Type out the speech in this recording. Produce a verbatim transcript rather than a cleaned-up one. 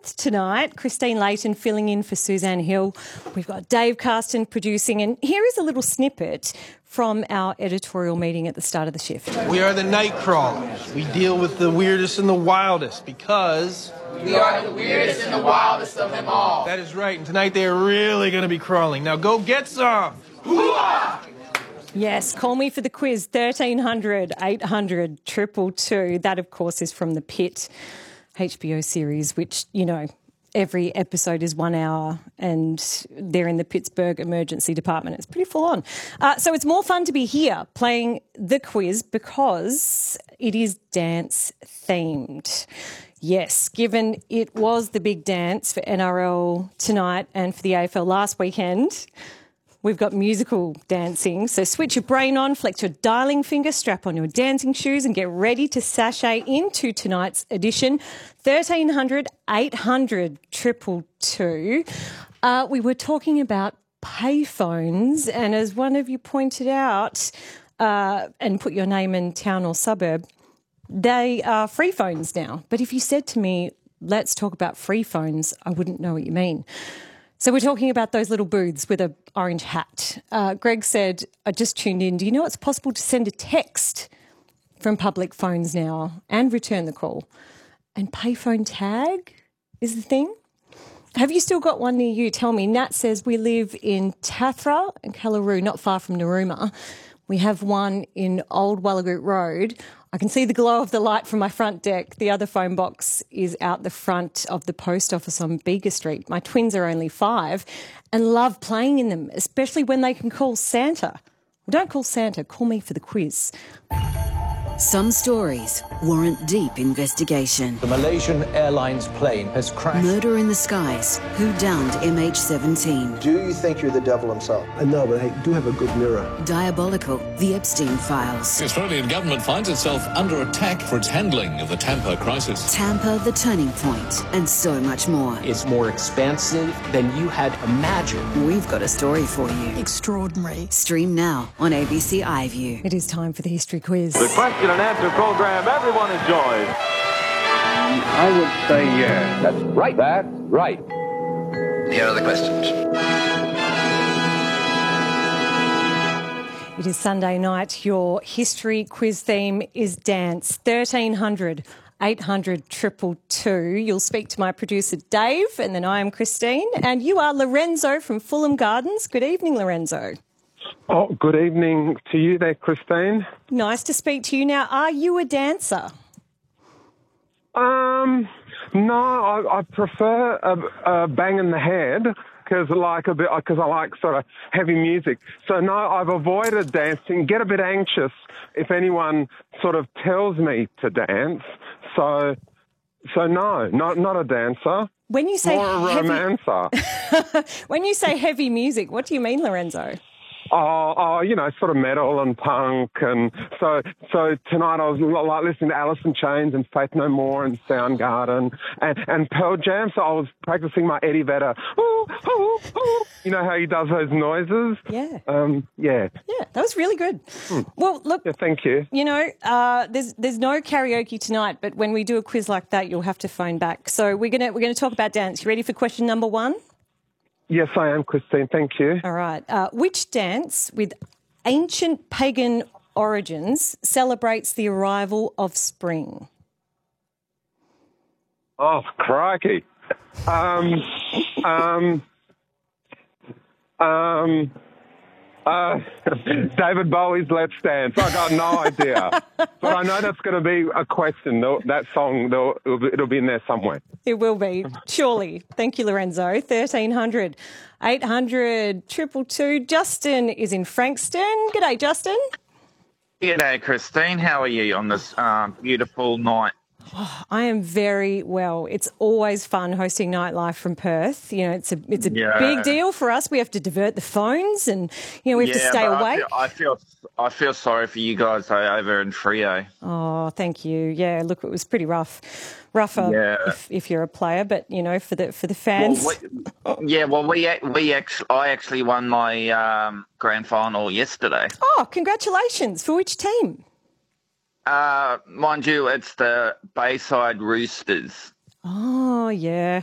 Perth tonight. Christine Layton filling in for Suzanne Hill. We've got Dave Carston producing, and here is a little snippet from our editorial meeting at the start of the shift. We are the night crawlers. We deal with the weirdest and the wildest because... we are the weirdest and the wildest of them all. That is right, and tonight they are really going to be crawling. Now go get some! Hoo-ah! Yes, call me for the quiz, thirteen hundred, eight hundred, two two two. That, of course, is from The Pit H B O series, which, you know, every episode is one hour and they're in the Pittsburgh Emergency Department. It's pretty full on. Uh, so it's more fun to be here playing the quiz because it is dance themed. Yes, given it was the big dance for N R L tonight and for the A F L last weekend, we've got musical dancing. So switch your brain on, flex your dialing finger, strap on your dancing shoes and get ready to sashay into tonight's edition. thirteen hundred, eight hundred, two two two. Uh, we were talking about payphones, and as one of you pointed out, uh, and put your name and town or suburb, they are free phones now. But if you said to me, let's talk about free phones, I wouldn't know what you mean. So we're talking about those little booths with an orange hat. Uh, Greg said, I just tuned in. Do you know it's possible to send a text from public phones now and return the call? And payphone tag is the thing? Have you still got one near you? Tell me. Nat says we live in Tathra and Callaroo, not far from Narooma. We have one in Old Wallagoot Road. I can see the glow of the light from my front deck. The other phone box is out the front of the post office on Beaker Street. My twins are only five and love playing in them, especially when they can call Santa. Well, don't call Santa, call me for the quiz. Some stories warrant deep investigation. The Malaysian Airlines plane has crashed. Murder in the skies. Who downed M H seventeen? Do you think you're the devil himself? I know, but I do have a good mirror. Diabolical. The Epstein Files. The Australian government finds itself under attack for its handling of the Tampa crisis. Tampa, the turning point, and so much more. It's more expansive than you had imagined. We've got a story for you. Extraordinary. Stream now on A B C iView. It is time for the history quiz. The question and answer program everyone enjoys. I would say yes. That's right. That's right. Here are the questions. It is Sunday night. Your history quiz theme is dance. thirteen hundred, eight hundred, two two two. You'll speak to my producer, Dave, and then I am Christine. And you are Lorenzo from Fulham Gardens. Good evening, Lorenzo. Oh, good evening to you there, Christine. Nice to speak to you. Now, are you a dancer? Um, no, I, I prefer a, a bang in the head because like a bit because I like sort of heavy music. So no, I've avoided dancing. Get a bit anxious if anyone sort of tells me to dance. So, so no, not not a dancer. When you say more a heavy... romancer. When you say heavy music, what do you mean, Lorenzo? Oh, oh, you know, sort of metal and punk, and so so tonight I was like listening to Alice in Chains and Faith No More and Soundgarden and and Pearl Jam. So I was practicing my Eddie Vedder. Ooh, ooh, ooh. You know how he does those noises? Yeah. Um. Yeah. Yeah, that was really good. Hmm. Well, look. Yeah, thank you. You know, uh, there's there's no karaoke tonight, but when we do a quiz like that, you'll have to phone back. So we're gonna we're gonna talk about dance. You ready for question number one? Yes, I am, Christine. Thank you. All right. Uh, which dance with ancient pagan origins celebrates the arrival of spring? Oh, crikey. Um, um, um, uh, David Bowie's Let's Dance. I got no idea. But I know that's going to be a question. That song, it'll be, it'll be in there somewhere. It will be, surely. Thank you, Lorenzo. thirteen hundred, eight hundred, two two two. Justin is in Frankston. G'day, Justin. G'day, Christine. How are you on this um, beautiful night? Oh, I am very well. It's always fun hosting Nightlife from Perth. You know, it's a it's a yeah. big deal for us. We have to divert the phones, and you know we have yeah, to stay but awake. I feel, I feel I feel sorry for you guys over in Freo. Oh, thank you. Yeah, look, it was pretty rough, rougher yeah. if, if you're a player, but you know, for the for the fans. Well, we, yeah, well, we we actually I actually won my um, grand final yesterday. Oh, congratulations! For which team? Uh, mind you, it's the Bayside Roosters. Oh, yeah.